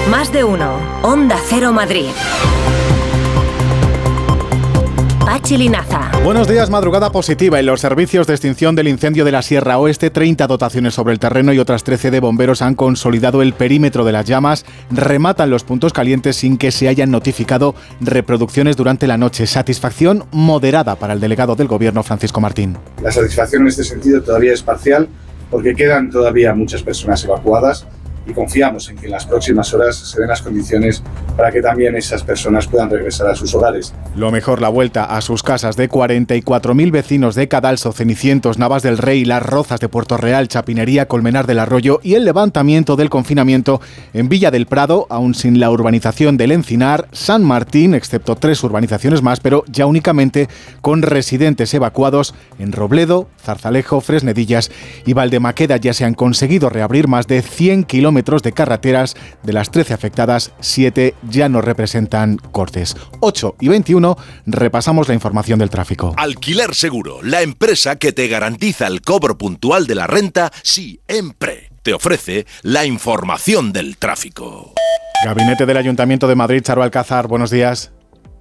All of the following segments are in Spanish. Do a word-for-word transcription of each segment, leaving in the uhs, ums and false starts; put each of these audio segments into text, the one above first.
Más de uno. Onda Cero Madrid. Pachi Linaza. Buenos días. Madrugada positiva en los servicios de extinción del incendio de la Sierra Oeste. treinta dotaciones sobre el terreno y otras trece de bomberos han consolidado el perímetro de las llamas. Rematan los puntos calientes sin que se hayan notificado reproducciones durante la noche. Satisfacción moderada para el delegado del Gobierno, Francisco Martín. La satisfacción en este sentido todavía es parcial porque quedan todavía muchas personas evacuadas y confiamos en que en las próximas horas se den las condiciones para que también esas personas puedan regresar a sus hogares. Lo mejor, la vuelta a sus casas de cuarenta y cuatro mil vecinos de Cadalso, Cenicientos, Navas del Rey, Las Rozas de Puerto Real, Chapinería, Colmenar del Arroyo y el levantamiento del confinamiento en Villa del Prado, aún sin la urbanización del Encinar, San Martín, excepto tres urbanizaciones más, pero ya únicamente con residentes evacuados en Robledo, Zarzalejo, Fresnedillas y Valdemaqueda. Ya se han conseguido reabrir más de cien kilómetros de carreteras. De las trece afectadas, siete ya no representan cortes. ocho y veintiuno, repasamos la información del tráfico. Alquiler Seguro, la empresa que te garantiza el cobro puntual de la renta siempre. Te ofrece la información del tráfico. Gabinete del Ayuntamiento de Madrid, Charo Alcázar, buenos días.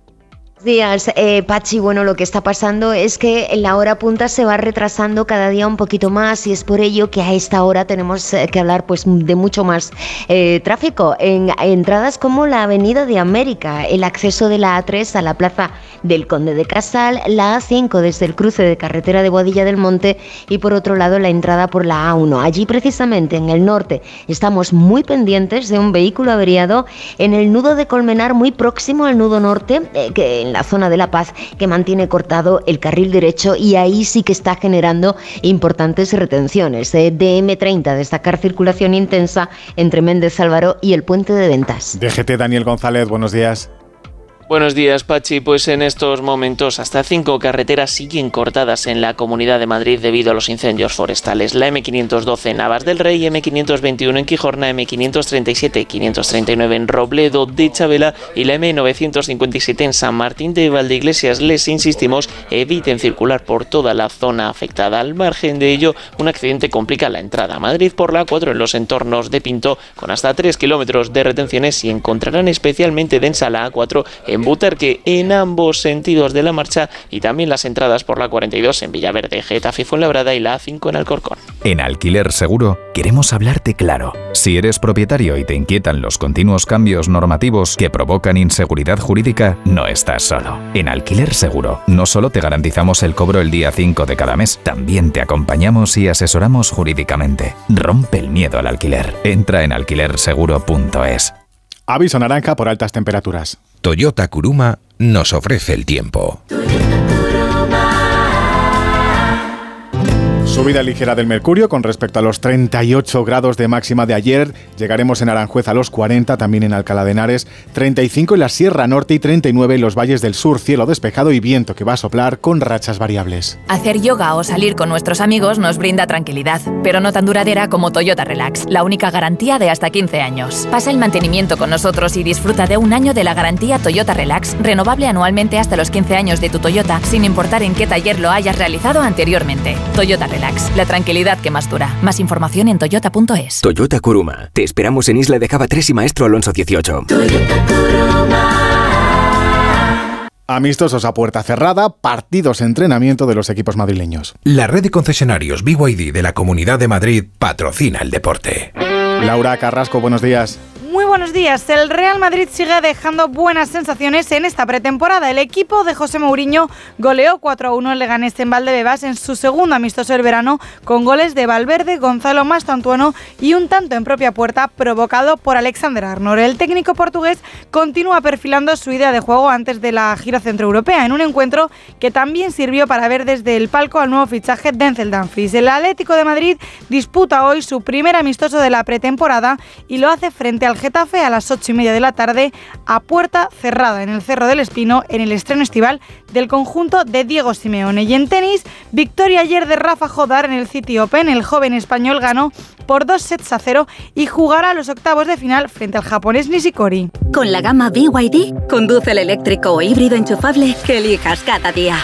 Días, eh, Pachi. Bueno, lo que está pasando es que la hora punta se va retrasando cada día un poquito más y es por ello que a esta hora tenemos eh, que hablar pues de mucho más eh, tráfico en entradas como la Avenida de América, el acceso de la A tres a la Plaza del Conde de Casal, la A cinco desde el cruce de carretera de Boadilla del Monte y por otro lado la entrada por la A uno. Allí precisamente en el norte estamos muy pendientes de un vehículo averiado en el nudo de Colmenar, muy próximo al nudo norte, eh, que en la zona de La Paz, que mantiene cortado el carril derecho y ahí sí que está generando importantes retenciones. Eh, de eme treinta, destacar circulación intensa entre Méndez Álvaro y el Puente de Ventas. D G T, Daniel González, buenos días. Buenos días, Pachi. Pues en estos momentos hasta cinco carreteras siguen cortadas en la Comunidad de Madrid debido a los incendios forestales. La eme quinientos doce en Navas del Rey, eme quinientos veintiuno en Quijorna, eme quinientos treinta y siete, quinientos treinta y nueve en Robledo de Chabela y la eme novecientos cincuenta y siete en San Martín de Valdeiglesias. Les insistimos, eviten circular por toda la zona afectada. Al margen de ello, un accidente complica la entrada a Madrid por la A cuatro en los entornos de Pinto, con hasta tres kilómetros de retenciones, y encontrarán especialmente densa la A cuatro en Butarque en ambos sentidos de la marcha, y también las entradas por la cuarenta y dos en Villaverde, Getafe y Fuenlabrada y la A cinco en Alcorcón. En Alquiler Seguro queremos hablarte claro. Si eres propietario y te inquietan los continuos cambios normativos que provocan inseguridad jurídica, no estás solo. En Alquiler Seguro no solo te garantizamos el cobro el día cinco de cada mes, también te acompañamos y asesoramos jurídicamente. Rompe el miedo al alquiler. Entra en alquiler seguro punto es. Aviso naranja por altas temperaturas. Toyota Kuruma nos ofrece el tiempo. Subida ligera del mercurio con respecto a los treinta y ocho grados de máxima de ayer. Llegaremos en Aranjuez a los cuarenta, también en Alcalá de Henares, treinta y cinco en la Sierra Norte y treinta y nueve en los valles del sur. Cielo despejado y viento que va a soplar con rachas variables. Hacer yoga o salir con nuestros amigos nos brinda tranquilidad, pero no tan duradera como Toyota Relax, la única garantía de hasta quince años. Pasa el mantenimiento con nosotros y disfruta de un año de la garantía Toyota Relax, renovable anualmente hasta los quince años de tu Toyota, sin importar en qué taller lo hayas realizado anteriormente. Toyota Relax, la tranquilidad que más dura. Más información en toyota punto es. Toyota Kuruma. Te esperamos en Isla de Java tres y Maestro Alonso dieciocho. Amistosos a puerta cerrada, partidos de entrenamiento de los equipos madrileños. La red de concesionarios B Y D de la Comunidad de Madrid patrocina el deporte. Laura Carrasco, buenos días. Muy buenos días. El Real Madrid sigue dejando buenas sensaciones en esta pretemporada. El equipo de José Mourinho goleó cuatro a uno en Leganés en Valdebebas en su segundo amistoso del verano, con goles de Valverde, Gonzalo Mastantuono y un tanto en propia puerta provocado por Alexander Arnold. El técnico portugués continúa perfilando su idea de juego antes de la gira centroeuropea, en un encuentro que también sirvió para ver desde el palco al nuevo fichaje Denzel Dumfries. El Atlético de Madrid disputa hoy su primer amistoso de la pretemporada y lo hace frente al Getafe a las ocho y media de la tarde a puerta cerrada en el Cerro del Espino, en el estreno estival del conjunto de Diego Simeone. Y en tenis, victoria ayer de Rafa Jodar en el City Open. El joven español ganó por dos sets a cero y jugará a los octavos de final frente al japonés Nishikori. Con la gama B Y D, conduce el eléctrico o híbrido enchufable que elijas cada día.